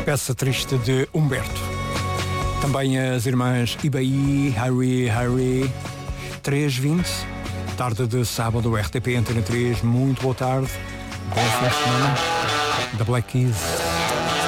Peça triste de Humberto. Também as irmãs Ibaí, Harry, 3:20, tarde de sábado, RTP Antena 3, muito boa tarde, bom fim de semana, da Black Keys.